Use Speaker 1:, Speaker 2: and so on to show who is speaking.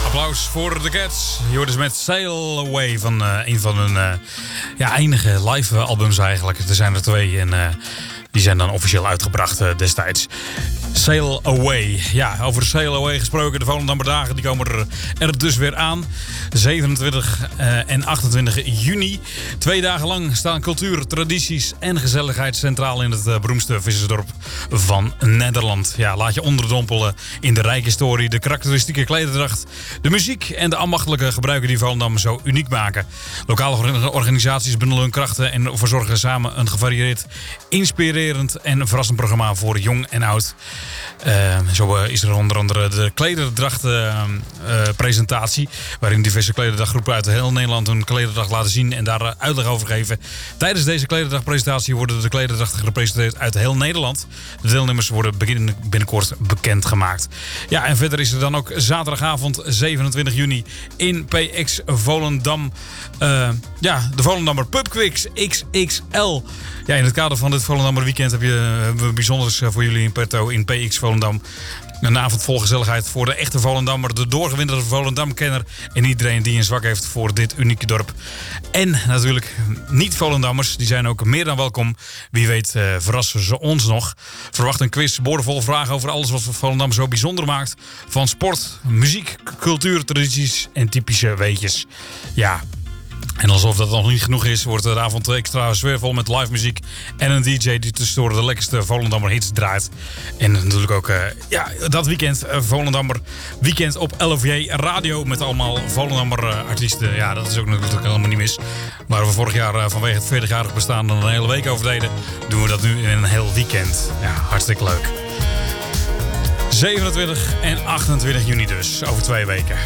Speaker 1: Applaus voor de Cats. Je hoort dus met Sail Away van een van hun enige live albums eigenlijk. Er zijn er 2 en die zijn dan officieel uitgebracht destijds. Sail Away. Ja, over Sail Away gesproken. De Volendammer dagen die komen er dus weer aan. 27 en 28 juni. 2 dagen lang staan cultuur, tradities en gezelligheid centraal in het beroemdste vissersdorp van Nederland. Ja, laat je onderdompelen in de rijke historie, de karakteristieke klederdracht, de muziek en de ambachtelijke gebruiken die Volendam zo uniek maken. Lokale organisaties bundelen hun krachten en verzorgen samen een gevarieerd, inspirerend en verrassend programma voor jong en oud. Zo is er onder andere de klederdracht presentatie, waarin diverse klederdrachtgroepen uit heel Nederland hun klederdracht laten zien en daar uitleg over geven. Tijdens deze klederdrachtpresentatie worden de klederdrachten gepresenteerd uit heel Nederland. De deelnemers worden binnenkort bekendgemaakt. Ja, en verder is er dan ook zaterdagavond 27 juni in PX Volendam. De Volendammer Pubquiz XXL. Ja, in het kader van dit Volendammer weekend hebben we bijzonders voor jullie in petto in PX Volendam. Een avond vol gezelligheid voor de echte Volendammer, de doorgewinterde Volendam-kenner en iedereen die een zwak heeft voor dit unieke dorp. En natuurlijk niet-Volendammers, die zijn ook meer dan welkom. Wie weet verrassen ze ons nog. Verwacht een quiz, boordevol vragen over alles wat Volendam zo bijzonder maakt. Van sport, muziek, cultuur, tradities en typische weetjes. Ja. En alsof dat nog niet genoeg is, wordt de avond extra sfeervol met live muziek en een DJ die tussendoor de lekkerste Volendammer hits draait. En natuurlijk ook dat weekend, Volendammer weekend op LFJ Radio met allemaal Volendammer artiesten. Ja, dat is ook natuurlijk helemaal niet mis. Waar we vorig jaar vanwege het 40-jarig bestaan een hele week over deden, doen we dat nu in een heel weekend. Ja, hartstikke leuk. 27 en 28 juni dus, over 2 weken.